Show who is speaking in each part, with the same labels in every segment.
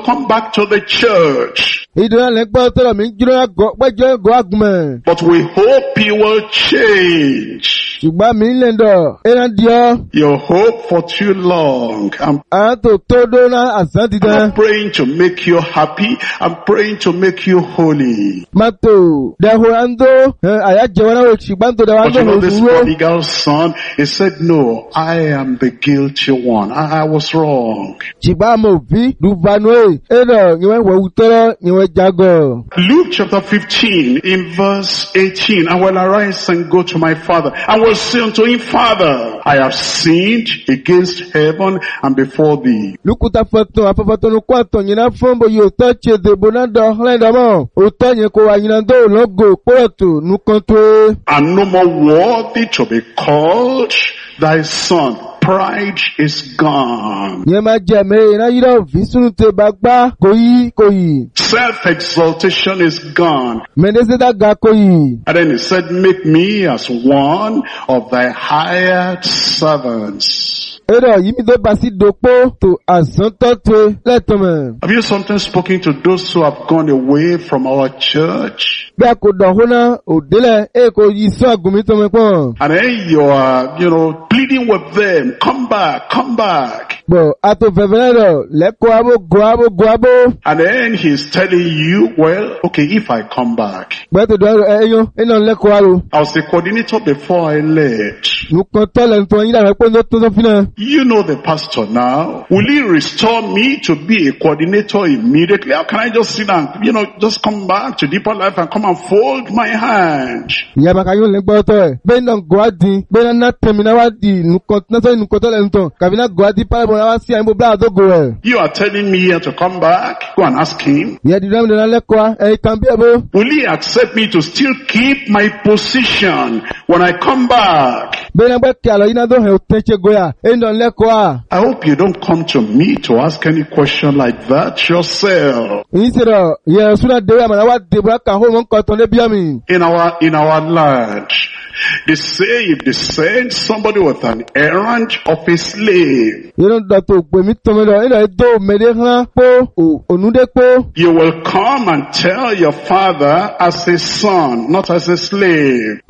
Speaker 1: come back to the church.
Speaker 2: But
Speaker 1: we hope you will change. You hope for too long. I'm not praying to make you happy. I'm praying to make you holy. But you know this prodigal son, he said, no, I am the guilty one. I was wrong. Luke chapter 15 in verse 18, I will arise and go to my father. I will say unto him, Father, I have sinned against heaven and before thee. I'm no more worthy to be called thy son. Pride is gone. Self-exaltation is gone. And then he said, make me as one of thy hired servants. Have you sometimes spoken to those who have gone away from our church? And then you are, pleading with them, come back, come back. And then he's telling you, well, okay, if I come back. I was the coordinator before I left. You know the pastor now. Will he restore me to be a coordinator immediately? How can I just sit down, just come back to deeper life and come and fold my hand? You are telling me here to come back? Go and ask him. Will he accept me to still keep my position when I come back? I hope you don't come to me to ask any question like that yourself. In our land, they say if they send somebody with an errand of a slave, you will come and tell your father as a son, not as a slave.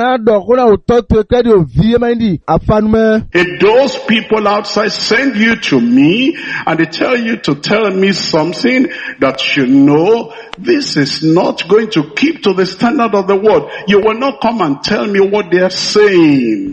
Speaker 1: If those people outside send you to me and they tell you to tell me something that this is not going to keep to the standard of the word, you will not come and tell me what they are saying.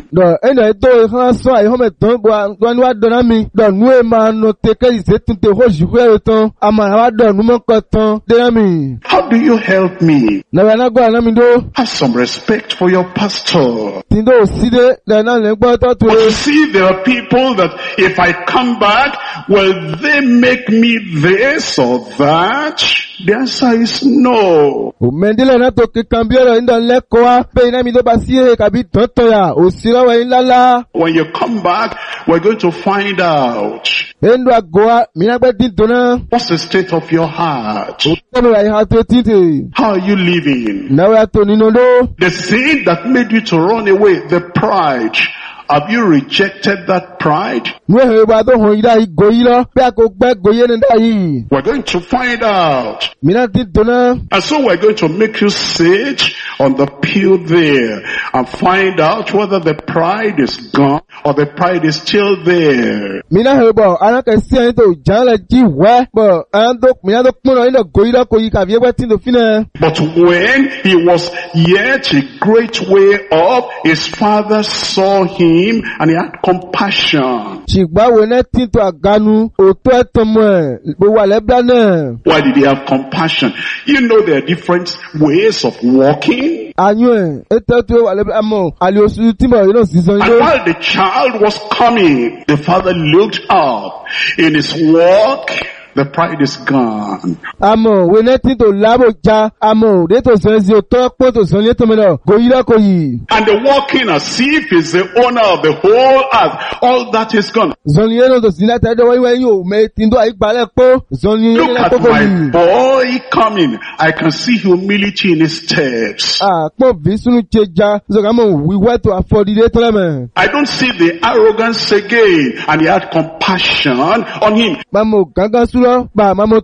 Speaker 1: How do you help me? Have some respect for your pastor. But you see, there are people that if I come back, will they make me this or that? The answer is no. When you come back, we're going to find out. What's the state of your heart? How are you living? The sin that made you to run away, the pride. Have you rejected that pride? We're going to find out. And so we're going to make you sit on the pew there and find out whether the pride is gone or the pride is still there. But when he was yet a great way off, his father saw him and he had compassion. Why did he have compassion? You know there are different ways of walking. And while the child was coming, the father looked up. In his walk, the pride is gone. And the walking as if he's the owner of the whole earth. All that is gone. Look at my boy coming. I can see humility in his steps. I don't see the arrogance again. And he had compassion on him.